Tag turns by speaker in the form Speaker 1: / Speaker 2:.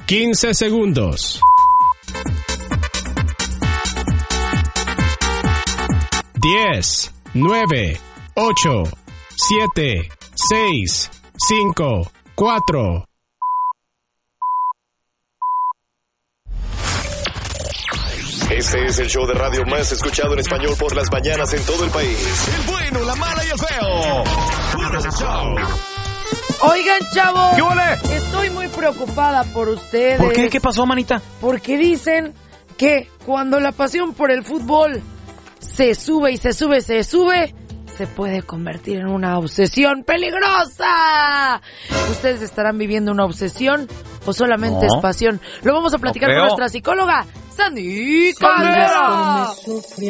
Speaker 1: 15 segundos. 10, 9, 8, 7, 6, 5, 4.
Speaker 2: Este es el show de radio más escuchado en español por las mañanas en todo el país. El bueno, la mala y el feo. ¡Puro show!
Speaker 3: Oigan, chavos,
Speaker 4: ¿qué ole?
Speaker 3: Estoy muy preocupada por ustedes.
Speaker 4: ¿Por qué? ¿Qué pasó, manita?
Speaker 3: Porque dicen que cuando la pasión por el fútbol se sube y se sube, se puede convertir en una obsesión peligrosa. ¿Ustedes estarán viviendo una obsesión o solamente es pasión? Lo vamos a platicar con nuestra psicóloga, Sandy Caldera.